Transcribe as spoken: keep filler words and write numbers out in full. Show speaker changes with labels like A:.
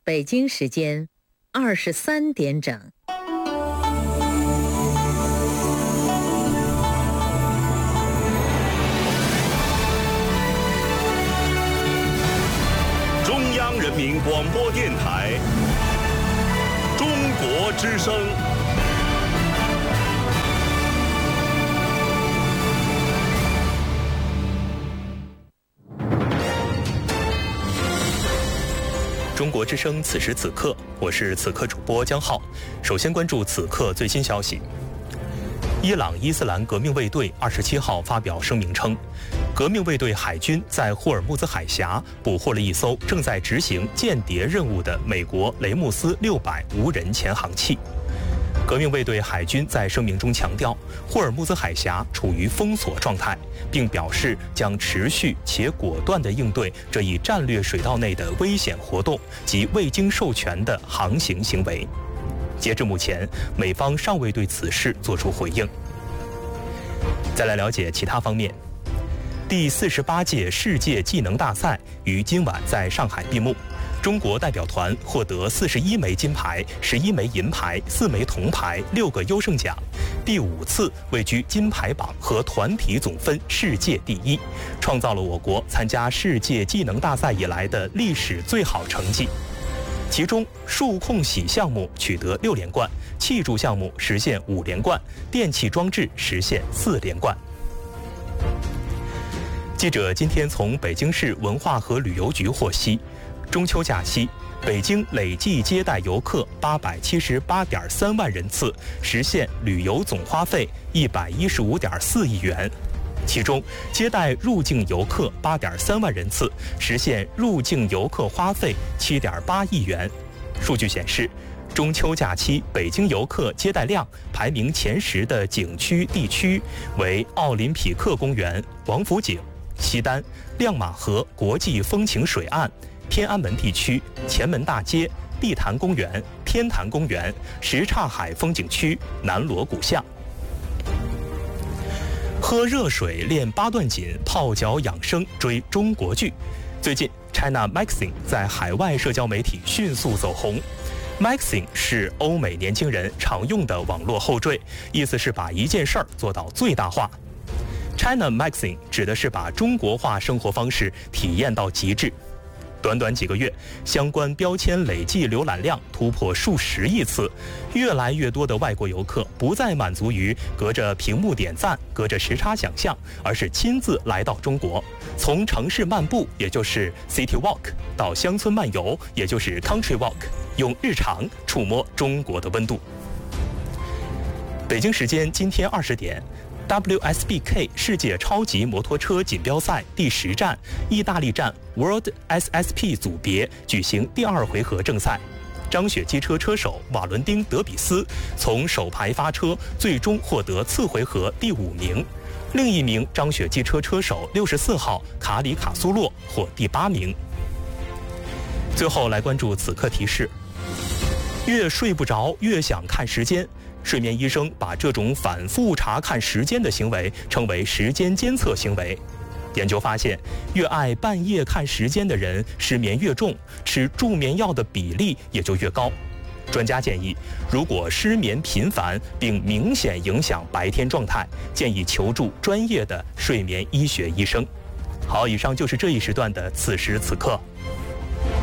A: 北京时间二十三点整。
B: 中央人民广播电台中国之声。
C: 中国之声此时此刻，我是此刻主播江浩。首先关注此刻最新消息。伊朗伊斯兰革命卫队二十七号发表声明称，革命卫队海军在霍尔木兹海峡捕获了一艘正在执行间谍任务的美国雷姆斯六百无人潜航器。革命卫队海军在声明中强调，霍尔木兹海峡处于封锁状态，并表示将持续且果断地应对这一战略水道内的危险活动及未经授权的航行行为。截至目前，美方尚未对此事作出回应。再来了解其他方面。第四十八届世界技能大赛于今晚在上海闭幕。中国代表团获得四十一枚金牌、十一枚银牌、四枚铜牌、六个优胜奖，第五次位居金牌榜和团体总分世界第一，创造了我国参加世界技能大赛以来的历史最好成绩。其中，数控洗项目取得六连冠，器筑项目实现五连冠，电气装置实现四连冠。记者今天从北京市文化和旅游局获悉，中秋假期，北京累计接待游客八百七十八点三万人次，实现旅游总花费一百一十五点四亿元。其中，接待入境游客八点三万人次，实现入境游客花费七点八亿元。数据显示，中秋假期北京游客接待量排名前十的景区地区为奥林匹克公园、王府井、西单、亮马河国际风情水岸、天安门地区、前门大街、碧潭公园、天坛公园、什刹海风景区、南锣鼓巷。喝热水练八段锦，泡脚养生追中国剧。最近 China Maxine 在海外社交媒体迅速走红。Maxine 是欧美年轻人常用的网络后缀，意思是把一件事儿做到最大化。China Maxine 指的是把中国化生活方式体验到极致。短短几个月，相关标签累计浏览量突破数十亿次，越来越多的外国游客不再满足于隔着屏幕点赞、隔着时差想象，而是亲自来到中国，从城市漫步，也就是 City Walk， 到乡村漫游，也就是 Country Walk， 用日常触摸中国的温度。北京时间今天二十点。W S B K 世界超级摩托车锦标赛第十站，意大利站 World S S P 组别举行第二回合正赛。张雪机车车手瓦伦丁·德比斯从首排发车，最终获得次回合第五名。另一名张雪机车车手六十四号卡里卡苏洛获第八名。最后来关注此刻提示：越睡不着越想看时间。睡眠医生把这种反复查看时间的行为称为时间监测行为。研究发现，越爱半夜看时间的人失眠越重，吃助眠药的比例也就越高。专家建议，如果失眠频繁并明显影响白天状态，建议求助专业的睡眠医学医生。好，以上就是这一时段的此时此刻。